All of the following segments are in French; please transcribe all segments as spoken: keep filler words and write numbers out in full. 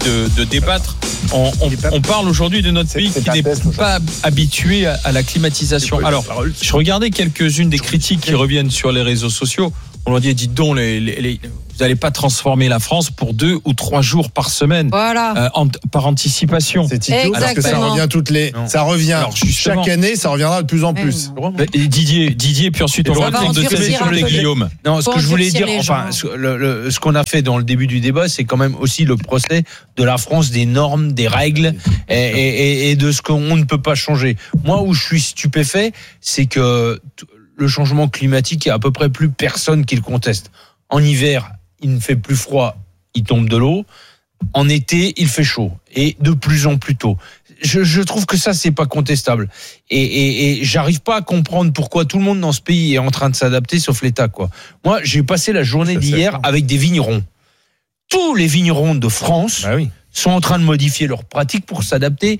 de, de débattre. On, on, on parle aujourd'hui de notre c'est, pays c'est qui n'est pas habitué à, à la climatisation. Alors, je regardais quelques-unes des critiques qui reviennent sur les réseaux sociaux. On leur dit, dites donc, les, les, les, vous n'allez pas transformer la France pour deux ou trois jours par semaine. Voilà. Euh, en, par anticipation. C'est idiot parce que ça revient toutes les. Non. Ça revient Alors, chaque année, ça reviendra de plus en plus. Et Didier, Didier, puis ensuite on va prendre de sur les Guillaume. Non, ce que je voulais dire, enfin, ce, le, le, ce qu'on a fait dans le début du débat, c'est quand même aussi le procès de la France, des normes, des règles et, et, et de ce qu'on ne peut pas changer. Moi, où je suis stupéfait, c'est que le changement climatique, il y a à peu près plus personne qui le conteste. En hiver, il ne fait plus froid, il tombe de l'eau. En été, il fait chaud. Et de plus en plus tôt. Je, je trouve que ça, c'est pas contestable. Et, et, et j'arrive pas à comprendre pourquoi tout le monde dans ce pays est en train de s'adapter, sauf l'État, quoi. Moi, j'ai passé la journée ça, d'hier avec des vignerons. Tous les vignerons de France bah oui. sont en train de modifier leurs pratiques pour s'adapter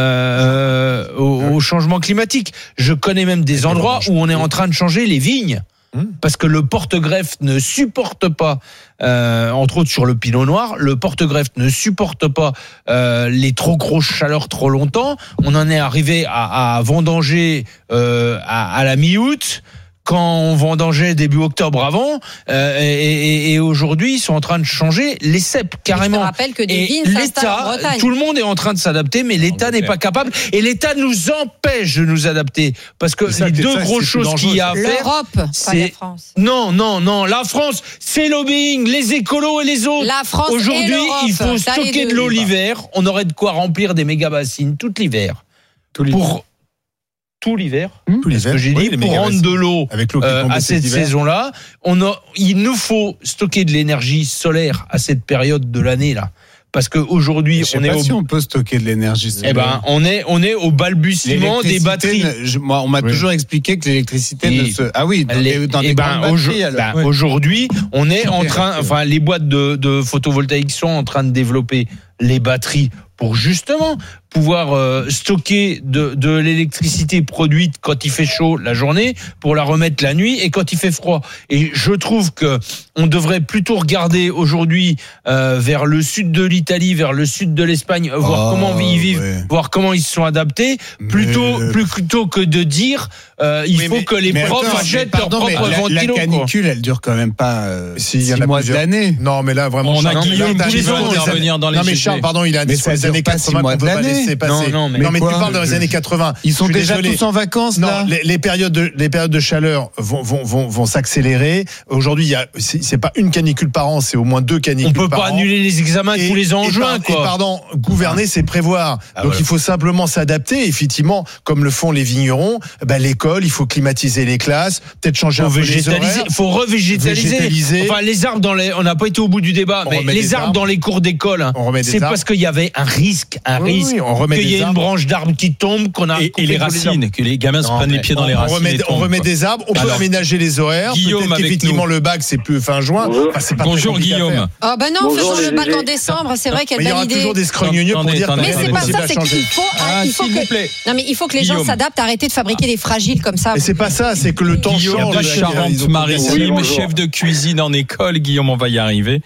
euh, au, au changement climatique. Je connais même des endroits où on est en train de changer les vignes. Parce que le porte-greffe ne supporte pas, euh, entre autres sur le pinot noir, le porte-greffe ne supporte pas euh, les trop grosses chaleurs trop longtemps. On en est arrivé à, à vendanger euh, à, à la mi-août, quand on vendangeait début octobre avant, euh, et, et, et aujourd'hui ils sont en train de changer les cèpes carrément. Je te rappelle que des et vignes l'État, en Bretagne. tout le monde est en train de s'adapter, mais l'État n'est pas capable, et l'État nous empêche de nous adapter parce que ça, les deux ça, grosses choses qu'il y a à faire, l'Europe, c'est pas la France. Non, non, non, la France, c'est lobbying, les écolos et les autres. La France aujourd'hui, et l'Europe, il faut stocker de l'eau l'hiver. On aurait de quoi remplir des méga bassines tout l'hiver. Tout l'hiver. Pour tout l'hiver, mmh. tout ce que j'ai dit, oui, pour rendre de l'eau, avec l'eau euh, à cette saison-là, on a, il nous faut stocker de l'énergie solaire à cette période de l'année là, parce qu'aujourd'hui on est au... si on peut stocker de l'énergie solaire. Eh ben, on est on est au balbutiement des batteries. Ne, je, moi, on m'a oui. toujours expliqué que l'électricité et, ne se ah oui dans, les, dans eh des ben, batteries, ben, oui. Aujourd'hui, on est en train, enfin les boîtes de, de photovoltaïques sont en train de développer les batteries pour justement pouvoir euh, stocker de, de l'électricité produite quand il fait chaud la journée, pour la remettre la nuit et quand il fait froid. Et je trouve que on devrait plutôt regarder aujourd'hui euh, vers le sud de l'Italie, vers le sud de l'Espagne, voir oh, comment ils vivent, ouais. voir comment ils se sont adaptés, plutôt mais... plutôt que de dire euh, il oui, faut mais, que les profs achètent leur propre ventilo. La canicule, quoi. Elle dure quand même pas euh, si, six mois d'année. Non, mais là vraiment. On a Guillaume tous les ans de revenir dans les. Non mais Charles, pardon, il a dit les années quatre-vingts qu'on peut pas laisser passer. Non, mais, non, mais tu parles dans les années quatre-vingts. Ils sont déjà désolé. tous en vacances, là. Non, les, les périodes de, les périodes de chaleur vont, vont, vont, vont s'accélérer. Aujourd'hui, il y a, c'est, c'est pas une canicule par an, c'est au moins deux canicules par an. On peut pas annuler les examens et, tous les ans en juin, et, quoi. Et pardon, gouverner, c'est prévoir. Ah, Donc, voilà. il faut simplement s'adapter. Effectivement, comme le font les vignerons, ben, l'école, il faut climatiser les classes, peut-être changer un peu les horaires. Il faut revégétaliser. Enfin, les arbres dans les, on n'a pas été au bout du débat, mais les arbres dans les cours d'école, c'est parce qu'il y avait un risque, un risque, qu'il y ait une branche d'arbre qui tombe, qu'on a et, et les racines, les que les gamins non, se prennent les pieds dans les on racines. Remet, on remet des arbres, on Alors, peut aménager les horaires. Guillaume, peut-être qu'effectivement le bac c'est plus fin juin. Enfin, c'est pas Bonjour Guillaume. Oh ben non, faisons le bac en décembre. C'est vrai qu'elle Il y aura toujours des scrogneux pour dire. Mais c'est pas ça, c'est qu'il faut. Il faut que. Non mais il faut que les gens s'adaptent. Arrêtez de fabriquer des fragiles comme ça. Mais c'est pas ça, c'est que le temps change. De Charente-Maritime, chef de cuisine en école. Guillaume, on va y arriver.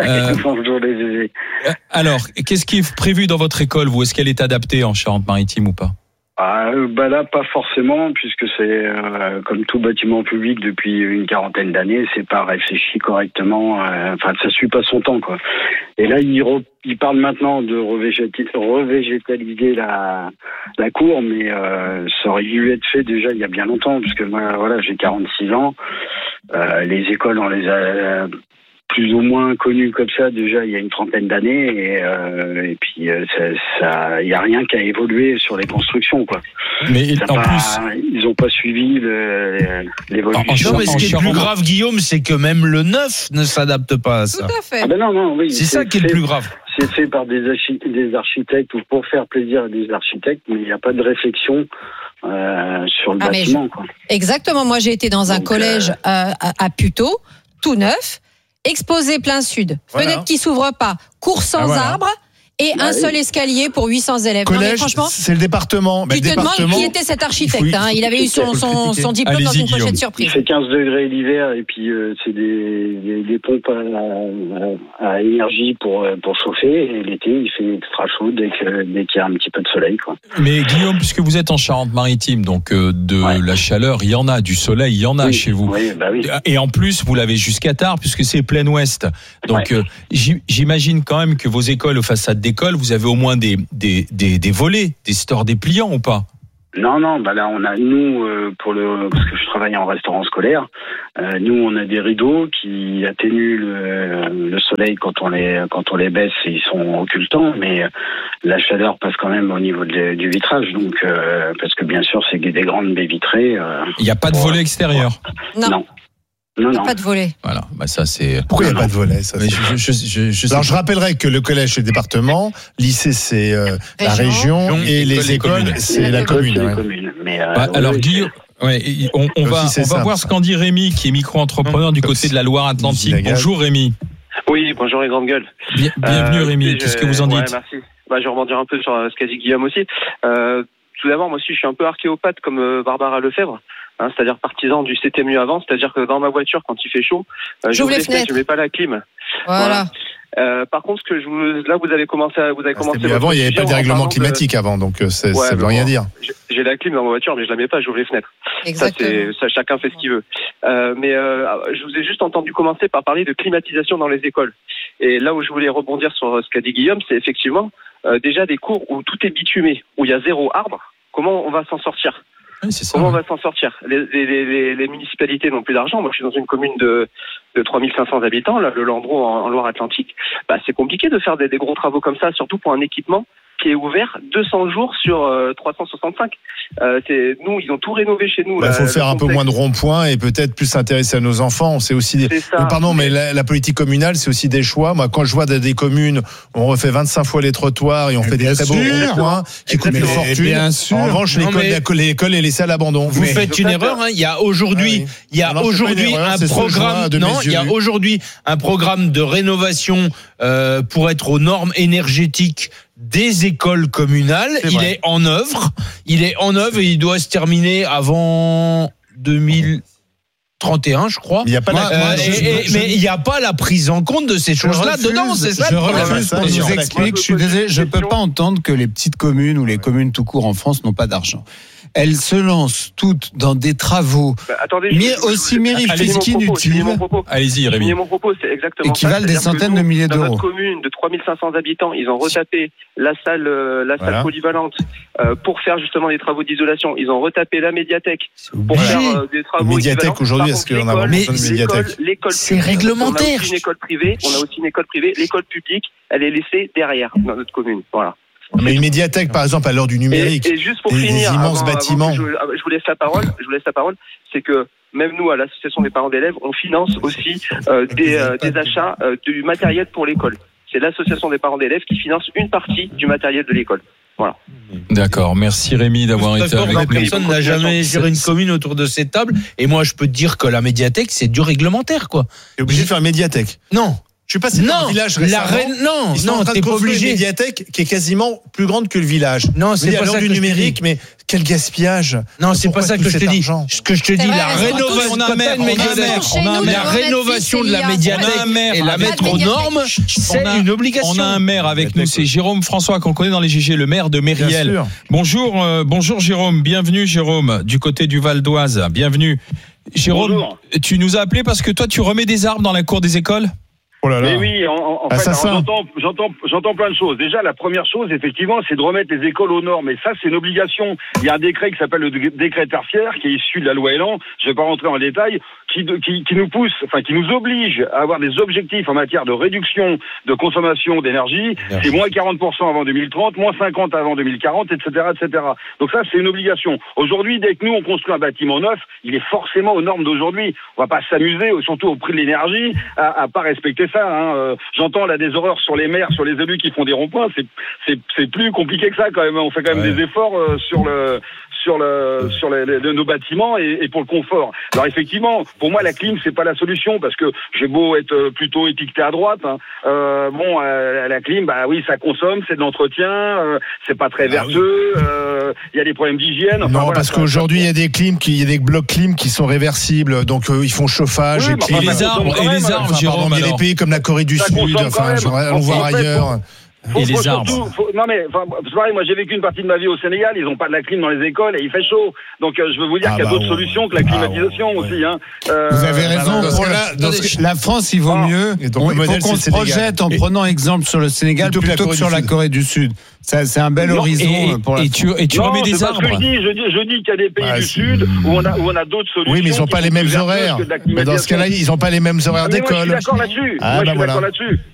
Alors, qu'est-ce qui est prévu dans votre école, vous ? Est-ce qu'elle est adaptée en Charente-Maritime ou pas ? Ah, bah là, pas forcément, puisque c'est euh, comme tout bâtiment public depuis une quarantaine d'années, c'est pas réfléchi correctement. Euh, enfin, ça suit pas son temps, quoi. Et là, il, re, il parle maintenant de revégétaliser, revégétaliser la la cour, mais euh, ça aurait dû être fait déjà il y a bien longtemps, puisque moi, voilà, j'ai quarante-six ans. Euh, les écoles, on les a plus ou moins connu comme ça déjà il y a une trentaine d'années et, euh, et puis ça, il y a rien qui a évolué sur les constructions, quoi. Mais ça en pas, plus, ils ont pas suivi le, l'évolution. Non, mais ce qui est plus grave, Guillaume, c'est que même le neuf ne s'adapte pas à ça. Tout à fait. Ah ben non, non, oui, c'est, c'est ça qui est le plus grave. C'est fait par des, archi- des architectes ou pour faire plaisir à des architectes, mais il n'y a pas de réflexion euh, sur le ah, bâtiment, je... quoi. Exactement. Moi, j'ai été dans un Donc, collège euh... à, à Puteaux, tout neuf. Exposé plein sud, voilà. Fenêtre qui s'ouvre pas, cours sans ah, voilà. arbre, et bah, un seul escalier pour huit cents élèves. Collège, non, mais franchement, c'est le département. Tu bah, te département, demandes qui était cet architecte. Il, hein. il avait eu son, son, son diplôme Allez-y, dans une pochette surprise. Il fait quinze degrés l'hiver et puis euh, c'est des, des, des pompes à, à, à énergie pour, pour chauffer. Et l'été, il fait extra chaud dès, que, dès qu'il y a un petit peu de soleil. Quoi. Mais Guillaume, puisque vous êtes en Charente-Maritime, donc euh, de ouais. la chaleur, il y en a, du soleil, il y en a oui, chez vous. Oui, bah oui. Et en plus, vous l'avez jusqu'à tard, puisque c'est plein ouest. Donc ouais. euh, j'imagine quand même que vos écoles, aux façades d'école, vous avez au moins des, des, des, des volets, des stores dépliants ou pas? Non, non, bah là, on a, nous, euh, pour le, parce que je travaille en restaurant scolaire, euh, nous, on a des rideaux qui atténuent le, le soleil quand on les, quand on les baisse, ils sont occultants, mais la chaleur passe quand même au niveau de, du vitrage, donc, euh, parce que bien sûr, c'est des grandes baies vitrées. Euh, Il n'y a pas de volet extérieur? Non. non. Non, non. Pas de volet. Voilà, bah ça c'est. Pourquoi il n'y a pas de volet ça, Mais je, je, je, je Alors je rappellerai que le collège c'est le département, lycée c'est euh, la région, région et les écoles communes. c'est la commune. C'est ouais. commune. Mais euh, bah, alors Guillaume, ouais, on, on va, on va voir ce qu'en dit Rémi, qui est micro-entrepreneur du côté de la Loire-Atlantique. Bonjour Rémi. Oui, bonjour les grandes gueules. Bien, bienvenue euh, Rémi. Qu'est-ce que vous en dites? Ouais, merci. Bah, je vais rebondir un peu sur ce qu'a dit Guillaume aussi. Euh, tout d'abord, moi aussi, je suis un peu archéopathe comme euh, Barbara Lefebvre. Hein, c'est-à-dire partisan du c'était mieux avant, c'est-à-dire que dans ma voiture, quand il fait chaud, euh, j'ouvre les fenêtres, je mets pas la clim. Voilà. voilà. Euh, par contre, ce que je vous, là, vous avez commencé, à, vous avez commencé. Ah, avant, il n'y avait pas de dérèglement climatique de... avant, donc c'est, ouais, ça veut rien dire. J'ai la clim dans ma voiture, mais je la mets pas, j'ouvre les fenêtres. Exactement. Ça, c'est, ça, chacun fait ce qu'il veut. Euh, mais euh, je vous ai juste entendu commencer par parler de climatisation dans les écoles. Et là où je voulais rebondir sur ce qu'a dit Guillaume, c'est effectivement euh, déjà des cours où tout est bitumé, où il y a zéro arbre. Comment on va s'en sortir? Oui, c'est ça, Comment ouais. on va s'en sortir? les, les, les, les municipalités n'ont plus d'argent. Moi, je suis dans une commune de, de trois mille cinq cents habitants, là, le Landreau en, en Loire-Atlantique. Bah, c'est compliqué de faire des, des gros travaux comme ça, surtout pour un équipement qui est ouvert deux cents jours sur euh, trois cent soixante-cinq. Euh, c'est, nous, ils ont tout rénové chez nous. Il bah, faut faire un peu moins de ronds-points et peut-être plus s'intéresser à nos enfants. C'est aussi des... c'est oh, pardon, mais la, la politique communale, c'est aussi des choix. Moi, quand je vois des, des communes, on refait vingt-cinq fois les trottoirs et on mais fait des très beaux ronds-points qui coûtent une fortune. Bien sûr. En revanche, l'école, mais... l'école est laissée à l'abandon. Vous mais... faites une erreur. Hein. Il y a aujourd'hui, ah oui. il y a non, aujourd'hui erreur, un programme. Non, il y a aujourd'hui un programme de rénovation euh, pour être aux normes énergétiques des écoles communales. C'est il vrai. est en œuvre. Il est en œuvre et il doit se terminer avant deux mille trente et un, je crois. Mais il n'y a pas, la... euh, et, et, je... mais il n'y a pas la prise en compte de ces choses-là refuse, dedans. C'est ça. Je refuse qu'on nous explique. Je suis désolé, je ne peux pas entendre que les petites communes ou les communes tout court en France n'ont pas d'argent. Elles se lancent toutes dans des travaux, bah, attendez, mais je, aussi mérifiques qu'inutiles. Allez-y, Rémi. Mon propos, c'est exactement et qui ça. valent des centaines nous, de milliers d'euros. Dans notre commune de trois mille cinq cents habitants, ils ont retapé la salle, euh, la salle voilà. polyvalente euh, pour faire justement des travaux d'isolation. Ils ont retapé la médiathèque pour oui. faire euh, des travaux. Médiathèque aujourd'hui, est-ce qu'on a vraiment besoin de médiathèque? L'école, c'est réglementaire. On a aussi une école privée. On a aussi une école privée. L'école publique, elle est laissée derrière dans notre commune. Voilà. Mais une médiathèque, par exemple, à l'heure du numérique, et, et juste pour des, finir, des immenses avant, bâtiments. avant je, je vous laisse la parole. Je vous laisse la parole. C'est que même nous, à l'association des parents d'élèves, on finance aussi euh, des, euh, des achats euh, du matériel pour l'école. C'est l'association des parents d'élèves qui finance une partie du matériel de l'école. Voilà. D'accord, merci Rémi d'avoir été avec nous. Personne n'a jamais géré une commune autour de cette table. Et moi, je peux te dire que la médiathèque, c'est du réglementaire, quoi. T'es obligé de faire une médiathèque? Non. Je suis passé dans le village récemment. La reine, non, ils sont non, en train t'es de pas obligé. Une médiathèque qui est quasiment plus grande que le village. Non, c'est pas ça du que numérique, mais quel gaspillage. Non, c'est pas ça que je te dis. Ce que je te dis, la rénovation, la rénovation de la médiathèque et la mettre aux normes, c'est une obligation. On a un maire avec nous, c'est Jérôme François qu'on connaît dans les G G, le maire de Mériel. Bonjour, bonjour Jérôme, bienvenue Jérôme du côté du Val d'Oise, bienvenue. Jérôme, bonjour. Tu nous as appelé parce que toi tu remets des arbres dans la cour des écoles? Oh là là. Mais oui, en, en fait, alors, j'entends, j'entends, j'entends plein de choses. Déjà, la première chose, effectivement, c'est de remettre les écoles aux normes. Et ça, c'est une obligation. Il y a un décret qui s'appelle le décret tertiaire, qui est issu de la loi Elan. Je ne vais pas rentrer en détail, qui, qui, qui nous pousse, enfin, qui nous oblige à avoir des objectifs en matière de réduction de consommation d'énergie. Merci. C'est moins quarante pour cent avant deux mille trente, moins cinquante avant deux mille quarante, et cetera, et cetera. Donc ça, c'est une obligation. Aujourd'hui, dès que nous, on construit un bâtiment neuf, il est forcément aux normes d'aujourd'hui. On va pas s'amuser, surtout au prix de l'énergie, à, à pas respecter ça. Hein. Euh, j'entends là des horreurs sur les maires, sur les élus qui font des ronds-points. C'est, c'est, c'est plus compliqué que ça quand même. On fait quand même ouais. des efforts euh, sur le sur le sur les, les, nos bâtiments et, et pour le confort. Alors effectivement, pour moi la clim c'est pas la solution parce que j'ai beau être plutôt étiqueté à droite, hein, euh, bon euh, la clim bah oui ça consomme, c'est de l'entretien, euh, c'est pas très vertueux, il ah oui. euh, y a des problèmes d'hygiène. Enfin, non voilà, parce ça, qu'aujourd'hui il ça... y a des clims qui, il y a des blocs clim qui sont réversibles, donc euh, ils font chauffage oui, et, bah, et les arbres et les arbres. Enfin, Jérôme, il y a des pays comme la Corée du ça Sud, enfin on voir ailleurs. Faut, et les faut arbres. Surtout, faut, non mais enfin, c'est pareil, moi j'ai vécu une partie de ma vie au Sénégal, ils ont pas de la clim dans les écoles et il fait chaud. Donc euh, je veux vous dire ah qu'il y a bah d'autres ouais. solutions que la climatisation ah ouais. aussi. Hein. Euh, vous avez raison. Bah, pour la, dans ce, la France, il vaut ah. mieux. Et donc, on, il faut qu'on se projette en et, prenant exemple sur le Sénégal plutôt, plutôt que, que sur la Corée du Sud. Ça, c'est un bel non, horizon et, pour la et tu, et tu non, remets des arbres. Ce que je dis, je dis, je dis qu'il y a des pays bah, du Sud où on a, où on a d'autres solutions. Oui, mais ils n'ont pas les mêmes horaires. Mais dans ce cas-là, ils n'ont pas les mêmes horaires d'école. Moi, je suis d'accord là-dessus. Moi, je suis d'accord là-dessus.